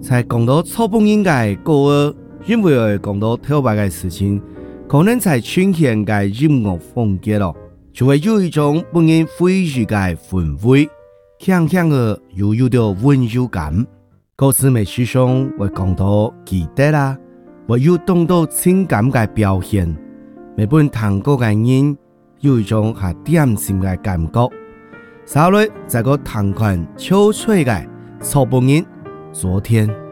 在讲到草本应该歌儿，因为讲到特别的事情，可能在呈现嘅音乐风格咯，就会有一种本人非常嘅氛围，强强嘅又有着温柔感。歌词每曲上会讲到记得啦，会有动到情感嘅表现。每本弹歌嘅人有一种下点心嘅感觉。稍微再个弹款憔悴嘅草本人，昨天。